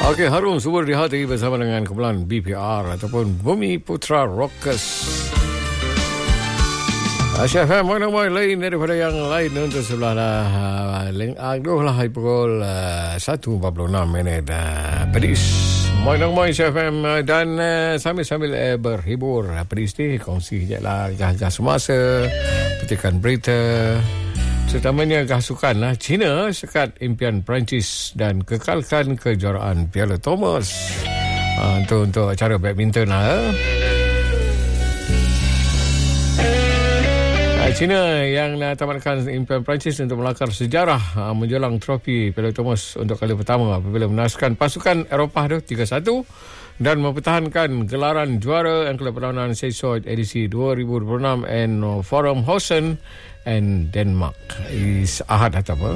Okey, Harum Subur di Hati bersama dengan kumpulan BPR ataupun Bumi Putra Rockers. Syafam mana lain daripada yang lain untuk sebelah Lengang tu lah pukul 1.46 pedis. Moin Syafam dan sambil berhibur pedis ni kongsi je lah gah-gah semasa, petikan berita. Terutamanya gasukan lah China sekat impian Perancis dan kekalkan kejuaraan Piala Thomas. Untuk acara badminton lah. China yang tamatkan impian Perancis untuk melakar sejarah menjelang trofi Piala Thomas untuk kali pertama apabila menaskan pasukan Eropah tu 3-1 dan mempertahankan gelaran juara yang kelab perlawanan Sesoj edisi 2026 and Forum Hosen and Denmark is Ahad atau apa.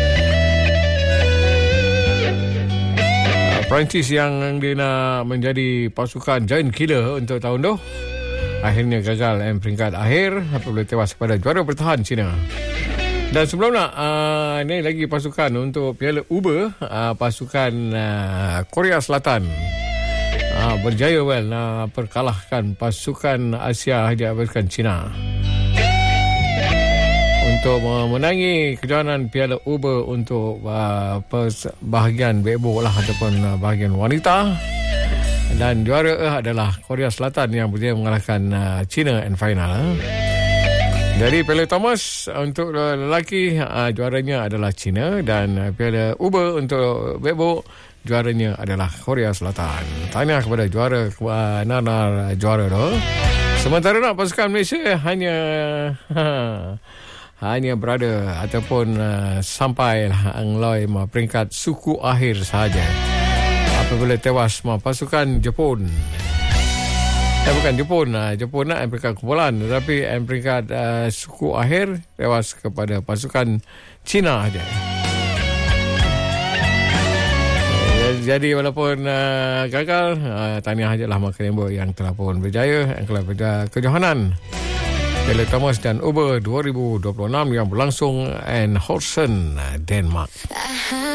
Perancis yang dia nak menjadi pasukan giant killer untuk tahun tu akhirnya gagal peringkat akhir apabila tewas kepada juara bertahan China. Dan sebelum nak ni lagi pasukan untuk Piala Uber, pasukan Korea Selatan berjaya perkalahkan pasukan Asia di pasukan China untuk memenangi kejohanan Piala Uber untuk bahagian bebo lah ataupun bahagian wanita. Dan juara adalah Korea Selatan yang berjaya mengalahkan China in final. Jadi Piala Thomas untuk lelaki juaranya adalah China dan Piala Uber untuk bebo juaranya adalah Korea Selatan. Tahniah kepada juara Nanar juara tu. Sementara nak pasukan Malaysia hanya berada ataupun sampai angloi peringkat suku akhir sahaja apabila tewas pasukan Jepun. Bukan Jepun nak peringkat kumpulan tetapi peringkat suku akhir tewas kepada pasukan China saja. Jadi walaupun gagal, tahniah sajalah Mark Lembo yang telah pun berjaya yang telah berjaya kejohanan Piala Thomas dan Uber 2026 yang berlangsung in Horsens, Denmark.